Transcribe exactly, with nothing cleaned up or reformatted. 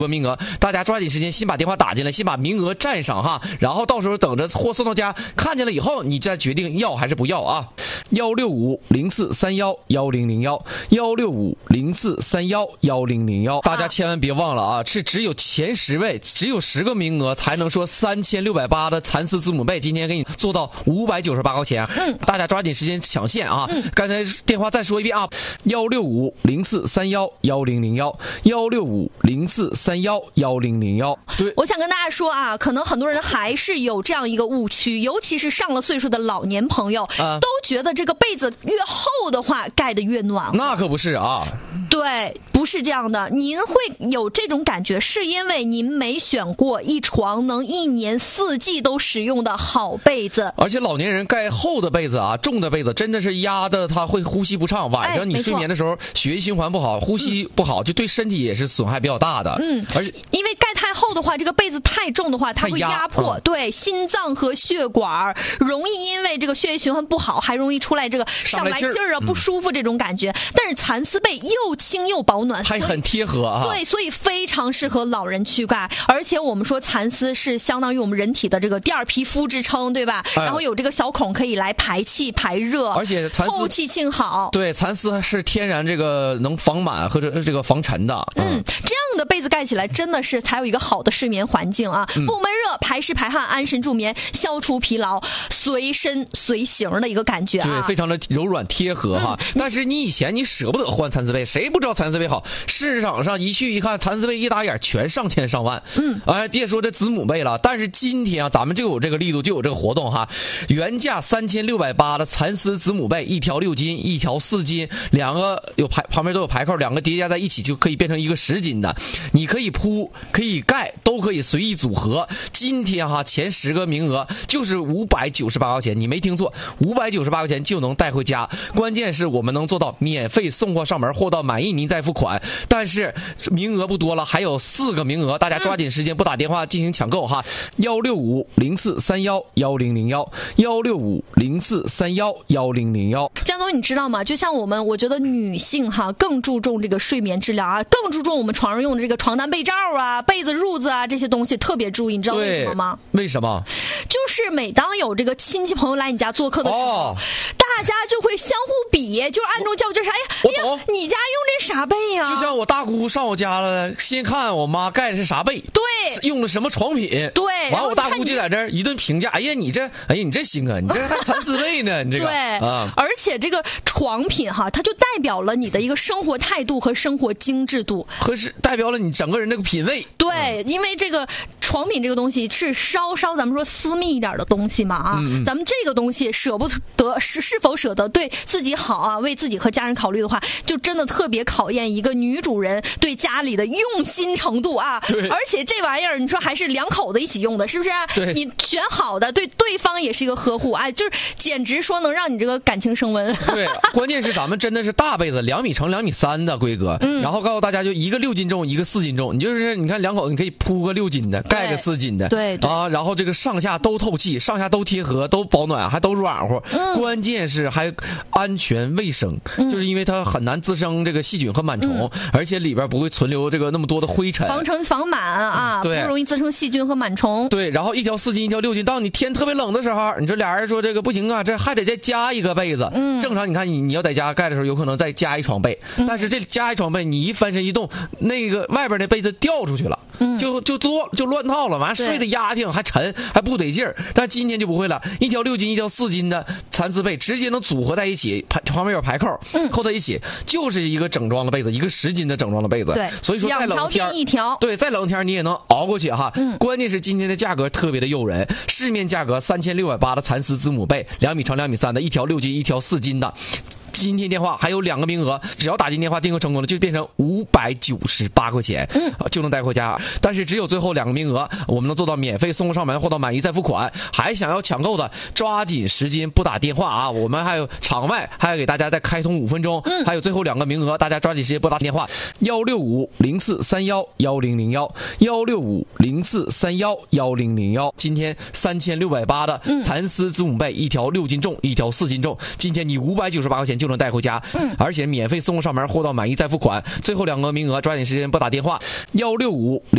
个名额，大家抓紧时间先把电话打进来，先把名额占上哈，然后到时候等着货送到家，看见了以后你再决定要还是不要啊。幺六五零四三幺幺零零幺幺六五零四三幺幺零零幺，大家千万别忘了啊，是只有前十位，只有十个名额才能说三千六百八的蚕丝子母被，今天给你做到五百九十八块钱，嗯，大家抓紧时间抢线啊！嗯、刚才电话再说一遍啊，幺六五零四三幺幺零零幺幺六五零四三幺幺零零幺。对， 我想跟大家说啊，可能很多人还是有这样一个误区，尤其是上了岁数的老年朋友，啊、都觉得这个被子越厚的话盖得越暖和。 那可不是啊。 对，不是这样的。您会有这种感觉，是因为您没选过一床能一年四季都使用的好被子。 而且老年人盖厚的被子啊，重的被子真的是压的他会呼吸不畅，晚上你睡眠的时候血液循环不好，呼吸不好，就对身体也是损害比较大的。嗯，而且因为盖太厚的话，这个被子太重的话，它会压迫，嗯、对心脏和血管，容易因为这个血液循环不好，还容易出来这个上来气儿啊，不舒服这种感觉。嗯、但是蚕丝被又轻又保暖， 还很贴合啊。 对，所以非常适合老人去盖。而且我们说蚕丝是相当于我们人体的这个第二皮肤之称，对吧？哎、然后有这个小孔可以来排气排热， 而且蚕丝透气性好。 对，蚕丝是天然这个能防螨或者这个防尘的。 嗯，嗯这样的被子盖起来真的是才有一个好的睡眠环境啊，嗯、不闷热，排湿排汗，安神助眠，消除疲劳，随身随形的一个感觉啊。 对，非常的柔软贴合哈。嗯、但是你以前你舍不得换蚕丝被，谁不知道蚕丝被好？市场上一去一看，蚕丝被一打眼全上千上万。嗯，哎，别说这子母被了，但是今天啊，咱们就有这个力度，就有这个活动哈。原价三千六百八的蚕丝子母被，一条六斤，一条四斤，两个有排旁边都有排扣，两个叠加在一起就可以变成一个十斤的。你可以铺，可以盖，都可以随意组合。今天哈，前十个名额就是五百九十八块钱，你没听错，五百九十八块钱就能带回家。关键是我们能做到免费送货上门，货到满意您再付款。但是名额不多了，还有四个名额，大家抓紧时间拨打电话进行抢购哈。幺六五零四三幺幺零零幺幺六五零四三幺幺零零幺。 江总，你知道吗？就像我们，我觉得女性哈更注重这个睡眠质量啊，更注重我们床上用的这个床单被罩啊、被子褥子啊这些东西特别注意，你知道为什么吗？ 为什么？ 就是每当有这个亲戚朋友来你家做客的时候，哦、大家就会相互比，就是暗中较真说，哎呀，哎呀，你家用这啥被呀？ 就像我大姑上我家了，先看我妈盖的是啥被， 对， 用的什么床品， 对， 完我大姑就在这儿一顿评价，哎呀，你这，哎呀，你这行啊，你这还蚕丝被呢，你这个， 对啊，而且这个床品哈，它就代表了你的一个生活态度和生活精致度， 和是代表了你整个人这个品味。 对，嗯、因为这个床品这个东西是稍稍咱们说私密一点的东西嘛啊，嗯、咱们这个东西舍不得是是否舍得对自己好啊，为自己和家人考虑的话，就真的特别考验一个女主人对家里的用心程度啊。 对， 而且这玩意儿你说还是两口子一起用的，是不是？ 对， 你选好的，对对方也是一个呵护，哎，就是简直说能让你这个感情升温。 对，关键是咱们真的是大被子，两米乘两米三的规格，嗯，然后告诉大家就一个六斤重，一个四斤重，你就是你看两口子你可以铺个六斤的，盖个四斤的， 对对啊，然后这个上下都透气，上下都贴合，都保暖，还都软和，嗯、关键是还安全卫生，嗯、就是因为它很难滋生这个细菌和螨虫，嗯、而且里边不会存留这个那么多的灰尘， 防尘防螨啊， 对， 不容易滋生细菌和螨虫。 对，然后一条四斤，一条六斤，当你天特别冷的时候，你说俩人说这个不行啊，这还得再加一个被子。嗯，正常你看你你要在家盖的时候，有可能再加一床被，嗯、但是这加一床被，你一翻身一动，那个外边那被子掉出去了，嗯、就就多就乱套了，完睡得压挺还沉还不得劲儿。但今天就不会了，一条六斤一条四斤的蚕丝被直接能组合在一起，排旁边有排扣，嗯、扣在一起就是一个整装的被子，一个十斤的整装的被子。 对， 所以说再冷天一条， 对，再冷天你也能熬过去哈。嗯，关键是今天的价格特别的诱人，市面价格三千六百八的蚕丝子母被，两米乘两米三的，一条六斤一条四斤的。今天电话还有两个名额，只要打进电话订购成功了，就变成五百九十八块钱，嗯，就能带回家。但是只有最后两个名额，我们能做到免费送货上门，货到满意再付款。还想要抢购的，抓紧时间拨打电话啊！我们还有场外还要给大家再开通五分钟，嗯，还有最后两个名额，大家抓紧时间拨打电话幺六五零四三幺幺零零幺幺六五零四三幺幺零零幺。今天三千六百八的蚕丝子母被，一条六斤重，一条四斤重，今天你五百九十八块钱就能带回家，嗯，而且免费送货上门，货到满意再付款。最后两个名额，抓紧时间拨打电话幺六五